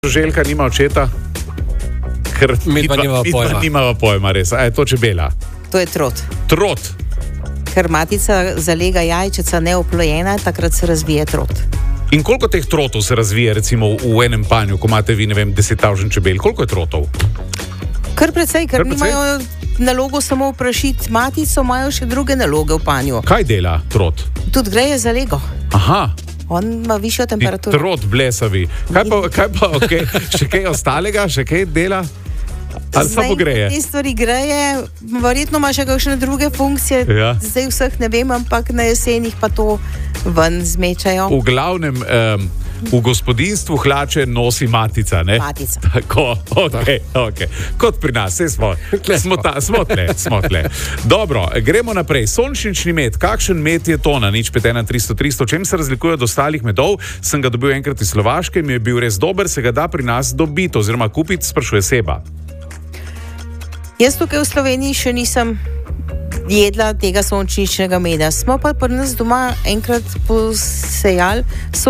Željka nima očeta, ker nimava pojma, res. A je to čebela? To je trot. Trot? Ker matica zalega jajčeca neoplojena, takrat se razvije trot. In koliko teh trotov se razvije, recimo v enem panju, ko imate vi, 10.000 čebel? Koliko je trotov? Kar precej, ker nimajo nalogo samo vprašiti matico, imajo še druge naloge v panju. Kaj dela trot? Tudi greje za lego. Aha. On ima višjo temperaturo. Trot blesavi. Kaj pa okay. Še kaj ostalega, še kaj dela? Ali samo greje? Te stvari greje, verjetno ima še kakšne druge funkcije, ja. Zdaj vseh ne vem, ampak na jesenih pa to ven zmečajo. V glavnem, v gospodinstvu hlače nosi matica, ne? Matica. Tako, ok. Kot pri nas, smo tle. Dobro, gremo naprej. Sončnični med, kakšen med je to na 051 300 300? Čem se razlikuje od ostalih medov? Sem ga dobil enkrat iz Slovaške, mi je bil res dober, se ga da pri nas dobiti oziroma kupiti, sprašuje Seba. Jaz tukaj v Sloveniji še nisem jedla tega sončničnega meda. Smo pa pri nas doma enkrat posejali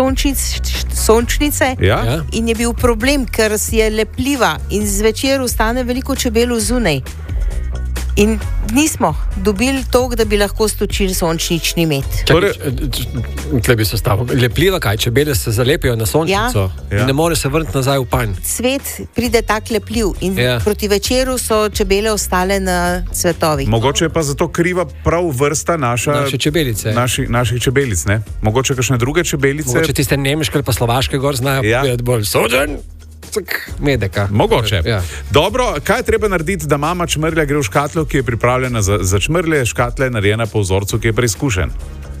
sončnice, ja? In je bil problem, ker si je lepljiva in zvečer ostane veliko čebel zunaj. In nismo dobili toliko, da bi lahko stočili sončnični med. Tle bi se stavil. Lepljiva kaj? Čebele se zalepijo na sončnico in ne more se vrniti nazaj v panj. Cvet pride tak lepljiv in proti večeru so čebele ostale na cvetovih. Mogoče je pa zato kriva prav vrsta naše čebelice. Naših čebelic, ne? Mogoče kakšne druge čebelice. Mogoče tiste nemške ali pa slovaške gor znajo povedati bolj soden. Medeka. Mogoče. Ja. Dobro, kaj je treba narediti, da mama čmrlja gre v škatlo, ki je pripravljena za čmrlje? Škatla je narejena po vzorcu, ki je preizkušen.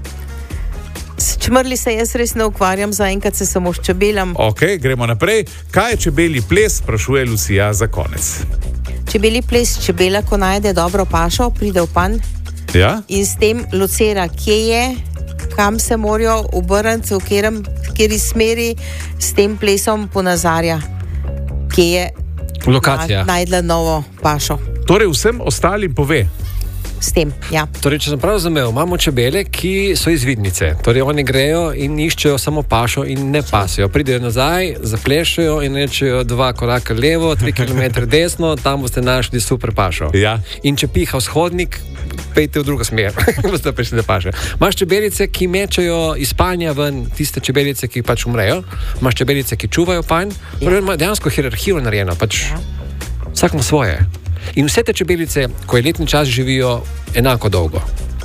S čmrli se jaz res ne ukvarjam, zaenkrat se samo s čebelam. Ok, gremo naprej. Kaj je čebelji ples, sprašuje Lucija za konec. Čebelji ples, čebela, ko najde dobro pašo, pride v panj, ja? In s tem locira, kje je, kam se morajo obrniti, v kateri smeri, s tem plesom ponazarja, kje je najdla novo pašo. Torej vsem ostalim pove. S tem, ja. Torej, če sem prav razumel, imamo čebele, ki so izvidnice. Torej, oni grejo in iščejo samo pašo in ne pasijo. Pridejo nazaj, zaplešajo in rečejo 2 koraka levo, 3 km desno, tam boste našli super pašo. Ja. In če piha vzhodnik, pejte v drugo smer, boste prišli do paše. Imaš čebelice, ki mečajo iz panja ven, tiste čebelice, ki pač umrejo. Imaš čebelice, ki čuvajo panj. Ima dejansko hierarhijo narejeno, pač vsak ima svoje. In vse te čebelice, ko je letni čas, živijo enako dolgo.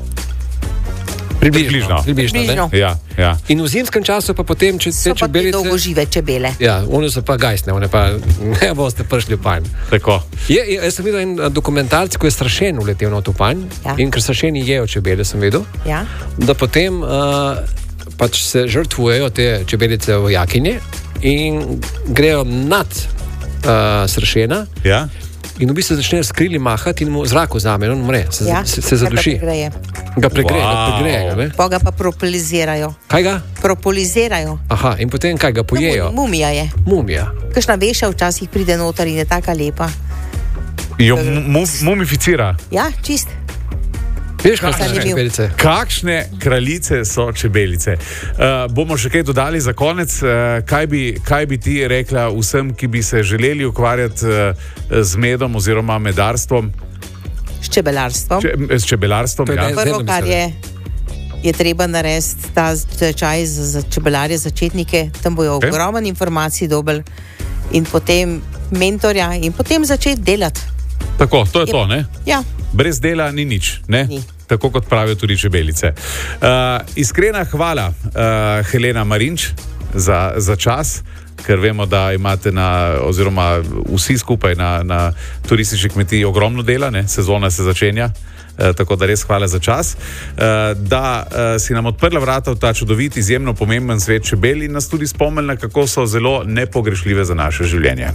Približno. Ja. In v zimskem času pa potem, če te čebelice... So pa dolgožive čebele. Ja, one so pa gajsne, one pa ne boste prišli v panj. Tako. Jaz sem videl en dokumentarc, ko je strašen uletel na to panj, in ker strašeni jejo čebele, sem videl, da potem pač se žrtvujejo te čebelice v jakinje in grejo nad strašena. Ja. In v bistvu začnejo s krili mahati in mu zrak vzame, on umre, se zaduši. Ga pregreje. Pa ga pa propolizirajo. Kaj ga? Propolizirajo. Aha, in potem kaj ga pojejo? Mumija je. Mumija. Kakšna veša včasih pride noter in je taka lepa. Jo mumificira? Ja, čist. Veš, kakšne čebelice? Kakšne kraljice so čebelice? Bomo še kaj dodali za konec. Kaj bi ti rekla vsem, ki bi se želeli ukvarjati z medom oziroma medarstvom? S čebelarstvom. S čebelarstvom, ja. Prvo, kar je treba narediti ta tečaj za čebelarje, začetnike, tam bojo ogromen informacij dobili in potem mentorja in potem začeti delati. Tako, to je to, ne? Ja. Brez dela ni nič, ne? Ni. Tako kot pravijo tudi čebelice. Iskrena hvala, Helena Marinč, za čas, ker vemo, da imate oziroma vsi skupaj na turistični kmetiji ogromno dela, ne? Sezona se začenja, tako da res hvala za čas, da si nam odprla vrata v ta čudovit, izjemno pomemben svet čebel in nas tudi spomnila, kako so zelo nepogrešljive za naše življenje.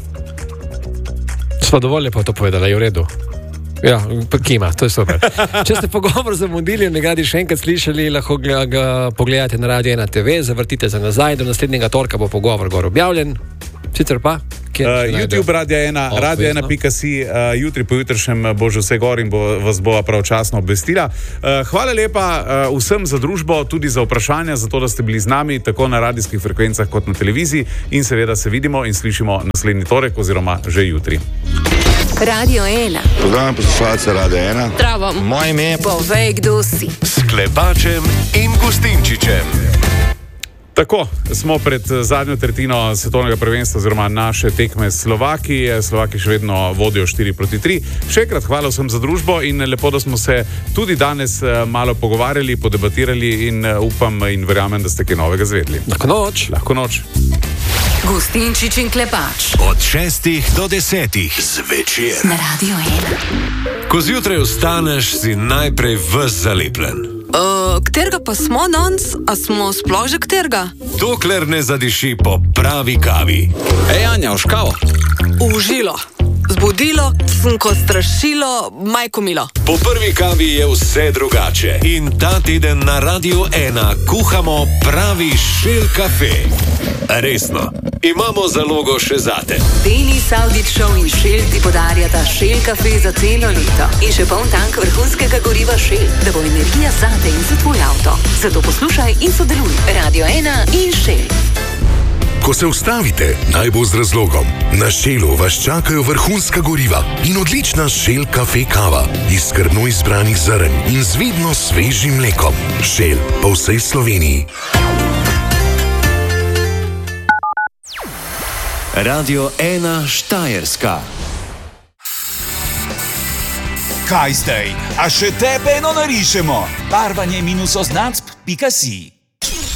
Sva dovolj lepo to povedala, je v redu. Ja, pa kima, to je super. Če ste pogovor zamudili in ne ga še enkrat slišali, lahko ga pogledate na Radio 1 TV, zavrtite se nazaj, do naslednjega torka bo pogovor gor objavljen. Sicer pa YouTube Radio 1, Radio 1.si, jutri pojutrišnjem bo že vse gor in vas bo pravočasno obvestila. Hvala lepa vsem za družbo, tudi za vprašanja, za to, da ste bili z nami tako na radijskih frekvencah kot na televiziji in seveda se vidimo in slišimo naslednji torek oziroma že jutri. Radio 1. Pozdravljam poslušalce Radio 1. Zdravo. Moje ime je Povej, kdo si. S Klepačem in Gustinčičem. Tako, smo pred zadnjo tretjino svetovnega prvenstva oziroma naše tekme s Slovaki. Slovaki še vedno vodijo 4-3. Še enkrat hvala vsem za družbo in lepo, da smo se tudi danes malo pogovarjali, podebatirali in upam in verjamem, da ste kaj novega zvedli. Lahko noč. Lahko noč. Gustinčič in Klepač. Od 6 do 10 zvečer. Na Radio 1. Ko zjutraj vstaneš, si najprej ves zalepljen. Katerega pa smo danes? A smo sploh že katerega? Dokler ne zadiši po pravi kavi. Ej, Anja, v škavo. Užilo. Zbudilo, sem kot strašilo, majko milo. Po prvi kavi je vse drugače. In ta teden na Radio 1 kuhamo pravi šel kafe. Resno, imamo zalogo še zate. Denis Audić Show in Shell ti podarjata šel kafe za celo leto. In še poln tank vrhunskega goriva Shell, da bo energija zate in za tvoj avto. Zato poslušaj in sodeluj. Radio 1 in Shell. Ko se ustavite, naj bo z razlogom. Na Shellu vas čakajo vrhunska goriva in odlična Shell kafe kava iz skrbno izbranih zrn in z vidno svežim mlekom. Shell po vsej Sloveniji. Radio 1 Štajerska. Kaj zdaj? A še tebe eno narišemo? Barvanje -oznacb.si